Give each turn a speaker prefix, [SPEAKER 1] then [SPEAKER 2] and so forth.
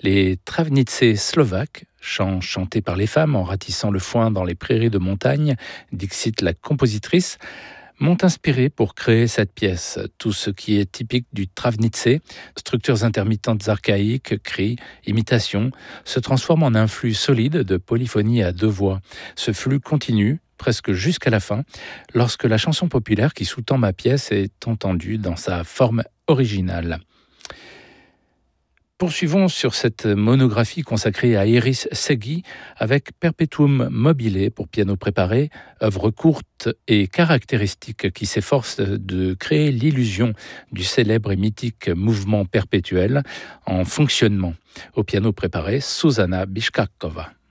[SPEAKER 1] Les travnice slovaques, chant chanté par les femmes en ratissant le foin dans les prairies de montagne, dixit la compositrice, m'ont inspiré pour créer cette pièce. Tout ce qui est typique du travnice, structures intermittentes archaïques, cris, imitations, se transforme en un flux solide de polyphonie à deux voix. Ce flux continue, presque jusqu'à la fin, lorsque la chanson populaire qui sous-tend ma pièce est entendue dans sa forme originale. Poursuivons sur cette monographie consacrée à Iris Segui avec Perpetuum mobile pour piano préparé, œuvre courte et caractéristique qui s'efforce de créer l'illusion du célèbre et mythique mouvement perpétuel en fonctionnement. Au piano préparé, Zuzana Biszkakova.